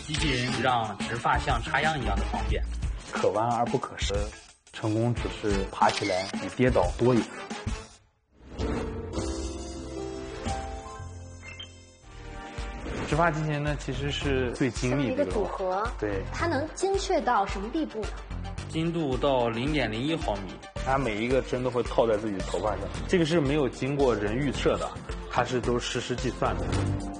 机器人让植发像插秧一样的方便， 可弯而不可折，成功只是爬起来比跌倒多一次。植发机器人呢，其实是最精密的一个组合， 对， 它能精确到什么地步呢？ 精度到0.01毫米， 它每一个针都会套在自己的头发上，这个是没有经过人预测的，它是都实时计算的。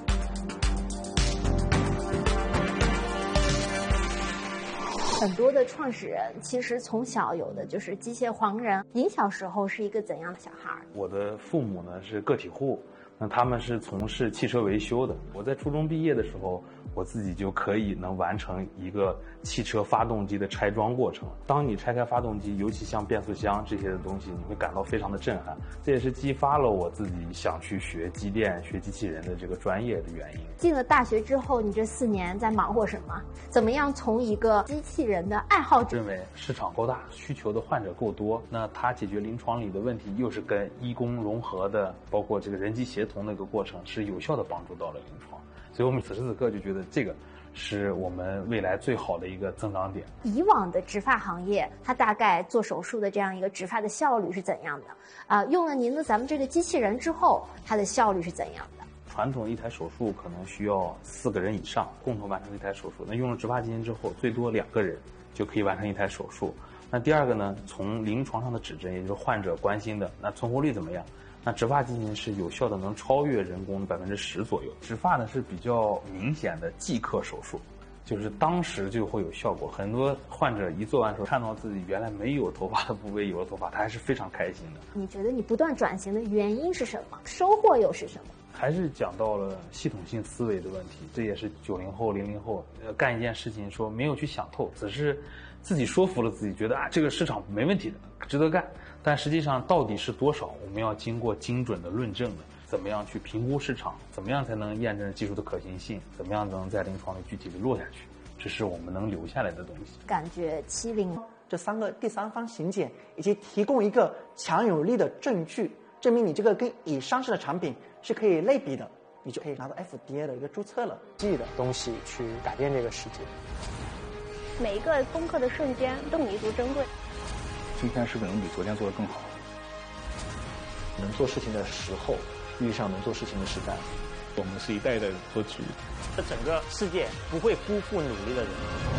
很多的创始人其实从小有的就是机械狂人。您小时候是一个怎样的小孩？ 我的父母呢是个体户，那他们是从事汽车维修的。我在初中毕业的时候，我自己就可以能完成一个汽车发动机的拆装过程。当你拆开发动机，尤其像变速箱这些的东西，你会感到非常的震撼。这也是激发了我自己想去学机电、学机器人的这个专业的原因。 进了大学之后，你这4年在忙活什么？怎么样从一个机器人的爱好者？ 认为市场够大，需求的患者够多，那它解决临床里的问题又是跟医工融合的，包括这个人机协同的一个过程，是有效的帮助到了临床。所以我们此时此刻就觉得这个是我们未来最好的一个增长点。 以往的植发行业，它大概做手术的这样一个植发的效率是怎样的？用了您的咱们这个机器人之后，它的效率是怎样的？ 传统一台手术可能需要4个人以上共同完成一台手术，那用了植发机器人之后，最多2个人就可以完成一台手术。那第二个呢，从临床上的指针，也就是患者关心的，那存活率怎么样？那植发机器人是有效的，能超越人工的10%左右。植发呢是比较明显的即刻手术，就是当时就会有效果。很多患者一做完手术，看到自己原来没有头发的部位有了头发，他还是非常开心的。 你觉得你不断转型的原因是什么？收获又是什么？ 还是讲到了系统性思维的问题，这也是90后、00后干一件事情说没有去想透，只是自己说服了自己，觉得这个市场没问题的，值得干。但实际上到底是多少，我们要经过精准的论证的。怎么样去评估市场？怎么样才能验证技术的可行性？怎么样能在临床里具体的落下去？这是我们能留下来的东西。 感觉70 这3个第三方行检，以及提供一个强有力的证据，证明你这个跟已上市的产品是可以类比的，你就可以拿到 FDA 的一个注册了。 记的东西去改变这个世界。 每一个攻克的瞬间都弥足珍贵。 今天是不是能比昨天做得更好？能做事情的时候遇上能做事情的时代，我们是一代一代的做局。 这整个世界不会辜负努力的人。